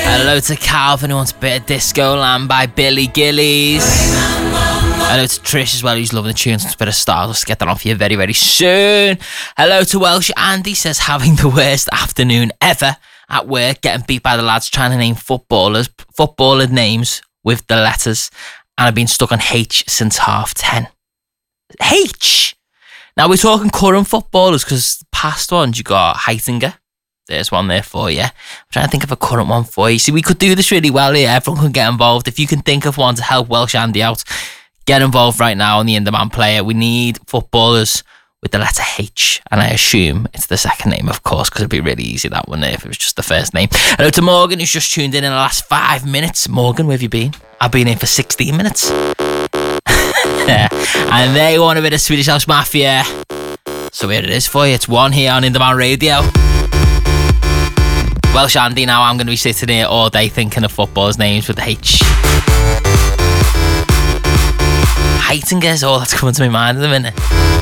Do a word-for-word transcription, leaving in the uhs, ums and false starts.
Hello to Calvin, who wants a bit of Disco Land by Billy Gillies. Hello to Trish as well, who's loving the tunes. Wants a bit of Stardust. Get that on for you very, very soon. Hello to Welsh Andy, says having the worst afternoon ever at work, getting beat by the lads trying to name footballers, footballer names with the letters, and I've been stuck on H since half ten. H! Now we're talking current footballers, because past ones you got Heitinger. There's one there for you. I'm trying to think of a current one for you. See, we could do this really well here. Everyone can get involved. If you can think of one to help Welsh Andy out, get involved right now on the In-Demand Player. We need footballers with the letter H, and I assume it's the second name, of course, because it'd be really easy, that one, if it was just the first name. Hello to Morgan, who's just tuned in in the last five minutes. Morgan, where have you been? I've been in for sixteen minutes. And they want a bit of Swedish House Mafia. So here it is for you. It's one here on In-Demand Radio. Welsh Andy, now I'm going to be sitting here all day thinking of footballers' names with the H. Heitinger is all that's coming to my mind at the minute.